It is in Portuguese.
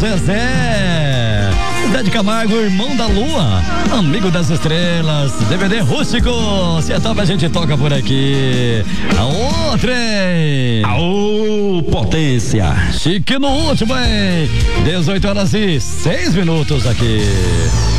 Zezé. Zé de Camargo, irmão da lua, amigo das estrelas, DVD rústico. Se é top, a gente toca por aqui. Aô, trem. Aô, potência. Chique no último, hein? 18 horas e 6 minutos aqui.